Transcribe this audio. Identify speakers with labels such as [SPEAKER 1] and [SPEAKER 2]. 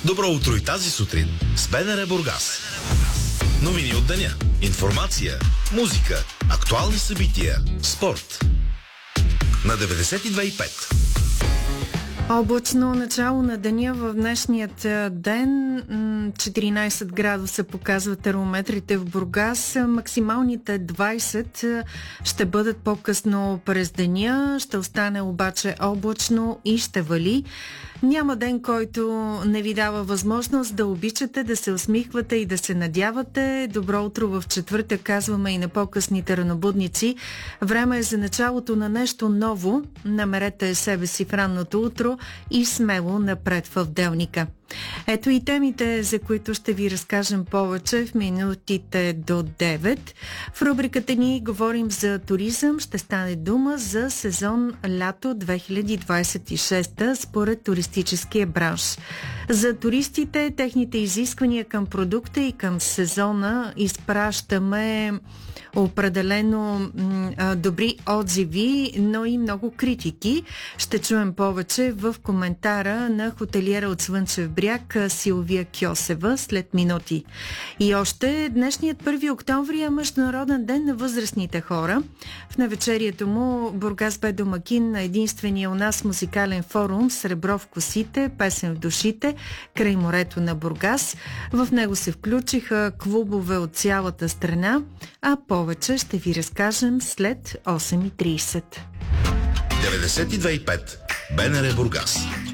[SPEAKER 1] Добро утро и тази сутрин с БНР Бургас. Новини от деня, информация, музика, актуални събития, спорт. На 92,5.
[SPEAKER 2] Облачно начало на деня в днешният ден. 14 градуса показват термометрите в Бургас. Максималните 20 ще бъдат по-късно през деня. Ще остане обаче облачно и ще вали. Няма ден, който не ви дава възможност да обичате, да се усмихвате и да се надявате. Добро утро в четвъртък, казваме и на по-късните ранобудници. Време е за началото на нещо ново. Намерете себе си в ранното утро и смело напред в делника. Ето и темите, за които ще ви разкажем повече в минутите до 9. В рубриката ни говорим за туризъм. Ще стане дума за сезон лято 2026 според туристическия бранш. За туристите, техните изисквания към продукта и към сезона изпращаме определено добри отзиви, но и много критики. Ще чуем повече в коментара на хотелиера от Слънчев бряг Силвия Кьосева след минути. И още днешният 1 октомври е Международен ден на възрастните хора. В навечерието му Бургас бе домакин на единствения у нас музикален форум "Сребро в косите, песен в душите" край морето на Бургас. В него се включиха клубове от цялата страна, а повече ще ви разкажем след 8:30.
[SPEAKER 1] 92,5. БНР Бургас.